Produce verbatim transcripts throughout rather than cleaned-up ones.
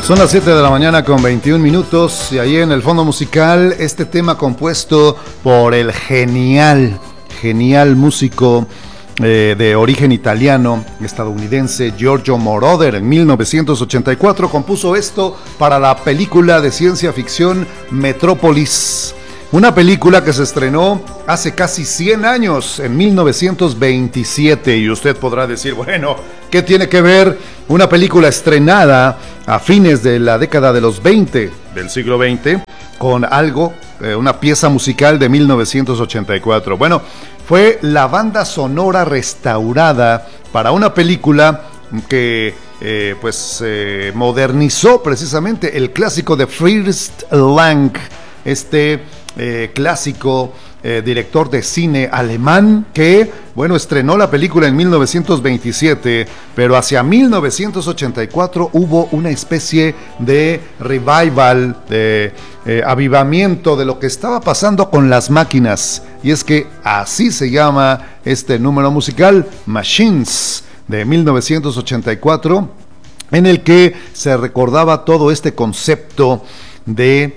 Son las siete de la mañana con veintiún minutos y ahí en el fondo musical este tema compuesto por el genial, genial músico eh, de origen italiano, estadounidense, Giorgio Moroder. En mil novecientos ochenta y cuatro compuso esto para la película de ciencia ficción Metrópolis. Una película que se estrenó hace casi cien años, en mil novecientos veintisiete, y usted podrá decir, bueno, ¿qué tiene que ver una película estrenada a fines de la década de los veinte del siglo veinte con algo, eh, una pieza musical de mil novecientos ochenta y cuatro? Bueno, fue la banda sonora restaurada para una película que eh, pues eh, modernizó precisamente el clásico de Fritz Lang, este eh, clásico eh, director de cine alemán que, bueno, estrenó la película en mil novecientos veintisiete, pero hacia mil novecientos ochenta y cuatro hubo una especie de revival, de eh, avivamiento de lo que estaba pasando con las máquinas, y es que así se llama este número musical, Machines, de mil novecientos ochenta y cuatro, en el que se recordaba todo este concepto de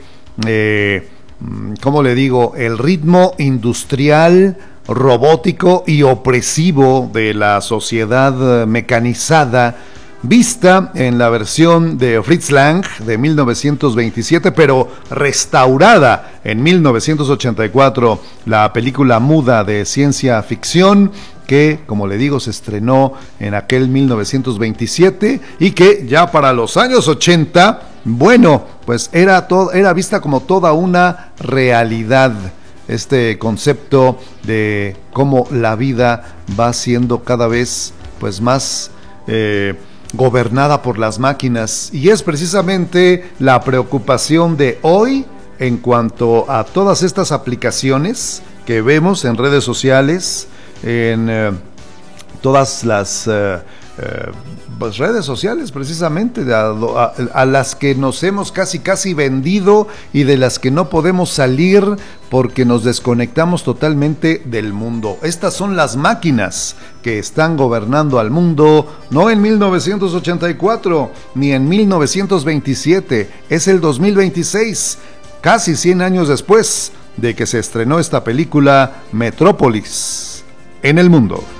Eh, ¿cómo le digo? El ritmo industrial, robótico y opresivo de la sociedad mecanizada, vista en la versión de Fritz Lang de mil novecientos veintisiete, pero restaurada en mil novecientos ochenta y cuatro, la película muda de ciencia ficción que, como le digo, se estrenó en aquel mil novecientos veintisiete y que ya para los años ochenta, bueno, pues era, todo, era vista como toda una realidad. Este concepto de cómo la vida va siendo cada vez pues más eh, gobernada por las máquinas, y es precisamente la preocupación de hoy en cuanto a todas estas aplicaciones que vemos en redes sociales, en eh, todas las eh, eh, pues redes sociales precisamente a, a, a las que nos hemos casi casi vendido y de las que no podemos salir porque nos desconectamos totalmente del mundo. Estas son las máquinas que están gobernando al mundo, no en mil novecientos ochenta y cuatro ni en mil novecientos veintisiete, es el dos mil veintiséis, casi cien años después de que se estrenó esta película Metrópolis en el mundo.